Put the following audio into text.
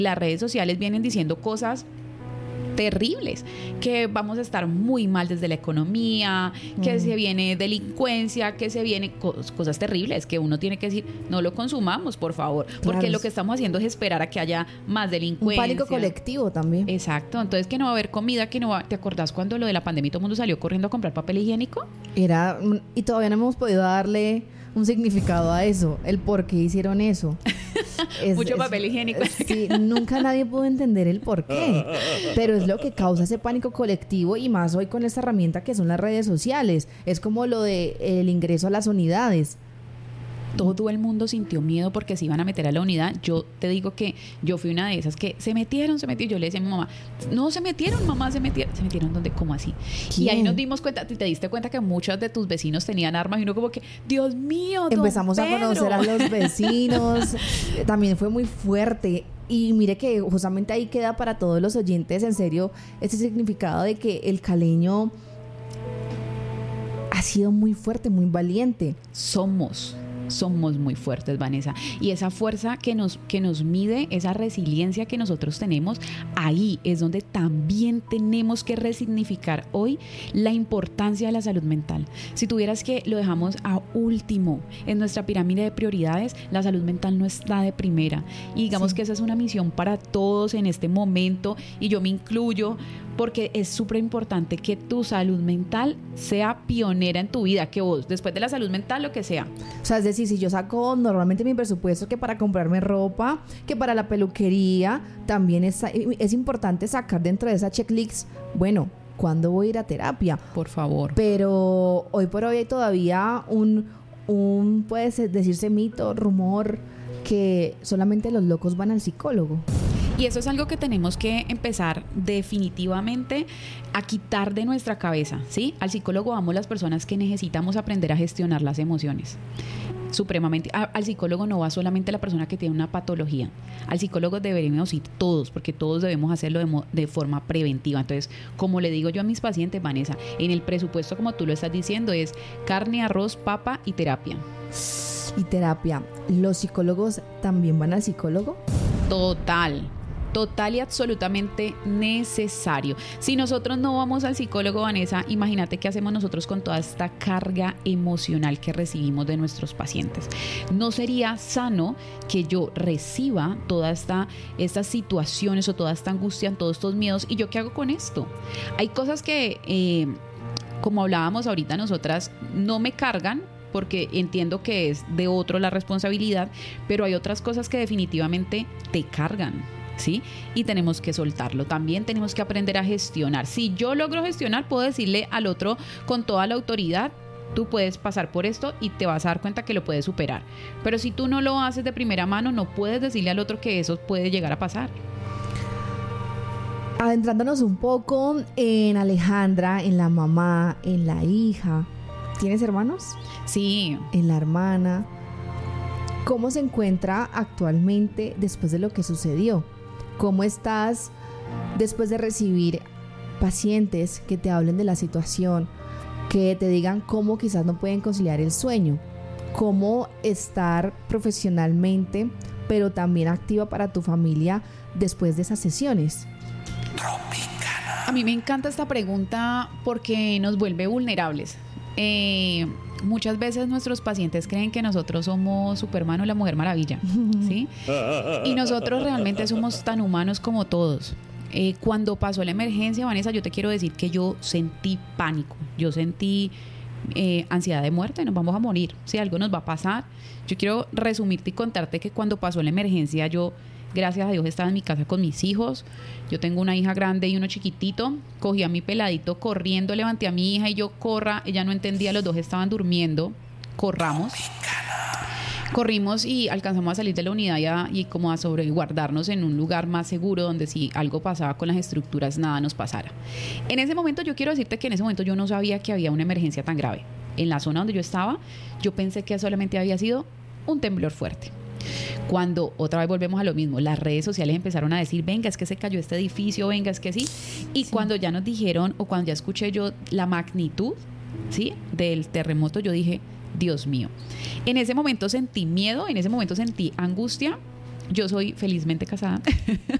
Las redes sociales vienen diciendo cosas terribles, que vamos a estar muy mal desde la economía, que se viene delincuencia, que se vienen cosas terribles, que uno tiene que decir, no lo consumamos, por favor, porque claro, lo que estamos haciendo es esperar a que haya más delincuencia. Un pánico colectivo también. Exacto, entonces que no va a haber comida, que no va... ¿Te acordás cuando lo de la pandemia y todo el mundo salió corriendo a comprar papel higiénico? Y todavía no hemos podido darle un significado a eso, el por qué hicieron eso. Mucho papel higiénico. Sí, nunca nadie pudo entender el por qué, pero es lo que causa ese pánico colectivo, y más hoy con esta herramienta que son las redes sociales. Es como lo de el ingreso a las unidades. Todo el mundo sintió miedo porque se iban a meter a la unidad. Yo te digo que yo fui una de esas que se metieron. Yo le decía a mi mamá, no se metieron, mamá, se metieron ¿dónde? ¿Cómo así? ¿Quién? Y ahí nos dimos cuenta, te diste cuenta que muchos de tus vecinos tenían armas y uno como que, Dios mío, don empezamos Pedro. a conocer a los vecinos. También fue muy fuerte. Y mire que justamente ahí queda para todos los oyentes, en serio, este significado de que el caleño ha sido muy fuerte, muy valiente. Somos muy fuertes, Vanessa, y esa fuerza que nos mide, esa resiliencia que nosotros tenemos, ahí es donde también tenemos que resignificar hoy la importancia de la salud mental. Si tuvieras que lo dejamos a último en nuestra pirámide de prioridades, la salud mental no está de primera, y digamos que esa es una misión para todos en este momento, y yo me incluyo, porque es súper importante que tu salud mental sea pionera en tu vida, que vos, después de la salud mental, lo que sea. O sea, es decir, si yo saco normalmente mi presupuesto que para comprarme ropa, que para la peluquería, también es importante sacar dentro de esa checklist, bueno, ¿cuándo voy a ir a terapia? Por favor. Pero hoy por hoy hay todavía un puede decirse mito, rumor, que solamente los locos van al psicólogo. Y eso es algo que tenemos que empezar definitivamente a quitar de nuestra cabeza, ¿sí? Al psicólogo vamos las personas que necesitamos aprender a gestionar las emociones. Supremamente. Al psicólogo no va solamente la persona que tiene una patología. Al psicólogo deberíamos ir todos, porque todos debemos hacerlo de forma preventiva. Entonces, como le digo yo a mis pacientes, Vanessa, en el presupuesto, como tú lo estás diciendo, es carne, arroz, papa y terapia. Y terapia. ¿Los psicólogos también van al psicólogo? Total y absolutamente necesario. Si nosotros no vamos al psicólogo, Vanessa, imagínate qué hacemos nosotros con toda esta carga emocional que recibimos de nuestros pacientes. No sería sano que yo reciba todas estas situaciones o toda esta angustia, todos estos miedos. ¿Y yo qué hago con esto? Hay cosas que, como hablábamos ahorita nosotras, no me cargan, porque entiendo que es de otro la responsabilidad, pero hay otras cosas que definitivamente te cargan, ¿sí? Y tenemos que soltarlo. También tenemos que aprender a gestionar. Si yo logro gestionar, puedo decirle al otro con toda la autoridad, tú puedes pasar por esto y te vas a dar cuenta que lo puedes superar. Pero si tú no lo haces de primera mano, no puedes decirle al otro que eso puede llegar a pasar. Adentrándonos un poco en Alejandra, en la mamá, en la hija. ¿Tienes hermanos? Sí. En la hermana. ¿Cómo se encuentra actualmente después de lo que sucedió? ¿Cómo estás después de recibir pacientes que te hablen de la situación, que te digan cómo quizás no pueden conciliar el sueño? ¿Cómo estar profesionalmente, pero también activa para tu familia después de esas sesiones? A mí me encanta esta pregunta porque nos vuelve vulnerables. Muchas veces nuestros pacientes creen que nosotros somos Superman o la Mujer Maravilla, ¿sí? Y nosotros realmente somos tan humanos como todos. Cuando pasó la emergencia, Vanessa, yo te quiero decir que yo sentí pánico, yo sentí ansiedad de muerte, nos vamos a morir, si algo nos va a pasar. Yo quiero resumirte y contarte que cuando pasó la emergencia, yo, gracias a Dios, estaba en mi casa con mis hijos. Yo tengo una hija grande y uno chiquitito. Cogí a mi peladito corriendo, levanté a mi hija y yo corra. Ella no entendía, los dos estaban durmiendo. Corrimos y alcanzamos a salir de la unidad y como a sobreguardarnos en un lugar más seguro donde si algo pasaba con las estructuras, nada nos pasara. En ese momento, yo quiero decirte que en ese momento yo no sabía que había una emergencia tan grave. En la zona donde yo estaba, yo pensé que solamente había sido un temblor fuerte. Cuando otra vez volvemos a lo mismo, las redes sociales empezaron a decir, venga, es que se cayó este edificio, venga, es que sí. Y cuando ya nos dijeron, o cuando ya escuché yo la magnitud, ¿sí?, del terremoto, yo dije, Dios mío. En ese momento sentí miedo, en ese momento sentí angustia Yo soy felizmente casada.